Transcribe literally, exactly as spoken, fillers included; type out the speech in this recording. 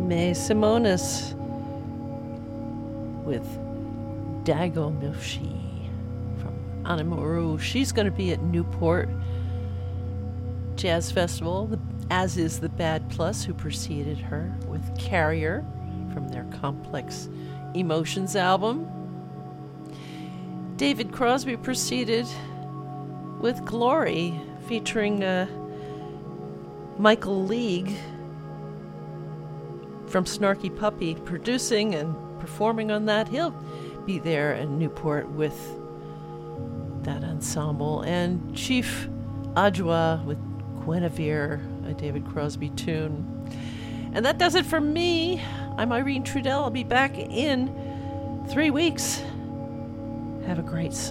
May Simonis with Dagomushi from Anamuru. She's going to be at Newport Jazz Festival, as is the Bad Plus, who preceded her, with Carrier from their Complex Emotions album. David Crosby proceeded with Glory, featuring uh, Michael League from Snarky Puppy, producing and performing on that. He'll be there in Newport with that ensemble. And Chief Adjoa with Guinevere, a David Crosby tune. And that does it for me. I'm Irene Trudell. I'll be back in three weeks. Have a great summer.